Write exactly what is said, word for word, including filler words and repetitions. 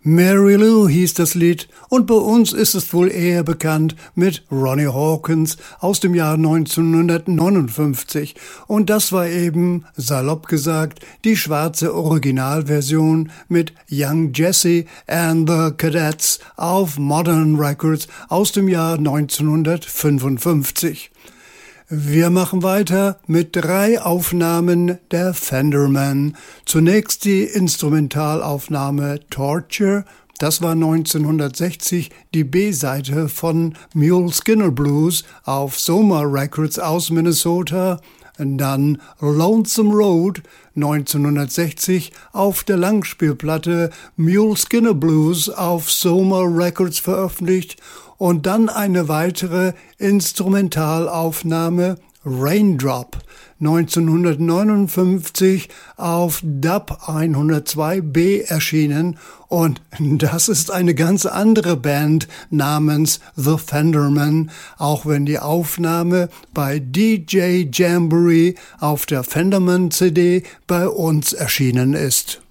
Mary Lou hieß das Lied und bei uns ist es wohl eher bekannt mit Ronnie Hawkins aus dem Jahr neunzehnhundertneunundfünfzig. Und das war eben, salopp gesagt, die schwarze Originalversion mit Young Jesse and the Cadets auf Modern Records aus dem Jahr neunzehnhundertfünfundfünfzig. Wir machen weiter mit drei Aufnahmen der Fenderman. Zunächst die Instrumentalaufnahme Torture, das war neunzehnhundertsechzig die B-Seite von Mule Skinner Blues auf Soma Records aus Minnesota. Dann Lonesome Road neunzehnhundertsechzig auf der Langspielplatte Mule Skinner Blues auf Soma Records veröffentlicht. Und dann eine weitere Instrumentalaufnahme Raindrop neunzehnhundertneunundfünfzig auf Dub hundertzwei B erschienen. Und das ist eine ganz andere Band namens The Fenderman, auch wenn die Aufnahme bei D J Jamboree auf der Fenderman C D bei uns erschienen ist.